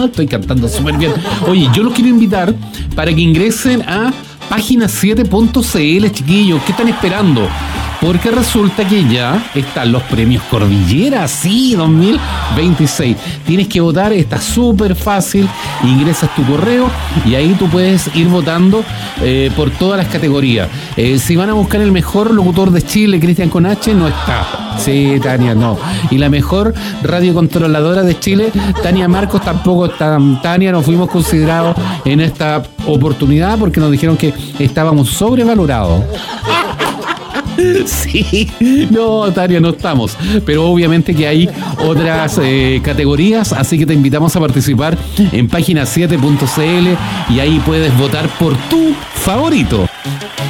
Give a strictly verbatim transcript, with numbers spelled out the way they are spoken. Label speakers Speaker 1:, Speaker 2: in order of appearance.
Speaker 1: Estoy cantando súper bien. Oye, yo los quiero invitar para que ingresen a página siete punto c l, chiquillos. ¿Qué están esperando? Porque resulta que ya están los premios Cordillera, sí, dos mil veintiséis. Tienes que votar, está súper fácil. Ingresas tu correo y ahí tú puedes ir votando eh, por todas las categorías. Eh, si van a buscar el mejor locutor de Chile, Cristian con H, no está. Sí, Tania, no. Y la mejor radiocontroladora de Chile, Tania Marcos, tampoco está. Tania, no fuimos considerados en esta oportunidad porque nos dijeron que estábamos sobrevalorados. Sí, no, Tania, no estamos. Pero obviamente que hay otras eh, categorías, así que te invitamos a participar en página siete punto c l y ahí puedes votar por tu favorito.